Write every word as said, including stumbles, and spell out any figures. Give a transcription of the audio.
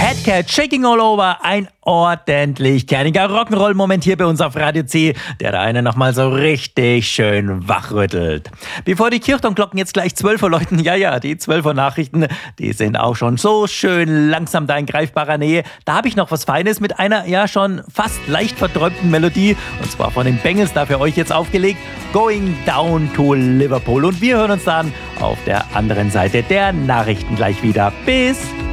Mad Cat, Shaking All Over, ein ordentlich kerniger Rock'n'Roll-Moment hier bei uns auf Radio C, der da einen nochmal so richtig schön wachrüttelt. Bevor die Kirchturmglocken jetzt gleich zwölf Uhr läuten, ja, ja, die zwölf Uhr Nachrichten, die sind auch schon so schön langsam da in greifbarer Nähe. Da habe ich noch was Feines mit einer, ja, schon fast leicht verträumten Melodie, und zwar von den Bengals, da für euch jetzt aufgelegt, Going Down to Liverpool. Und wir hören uns dann auf der anderen Seite der Nachrichten gleich wieder. Bis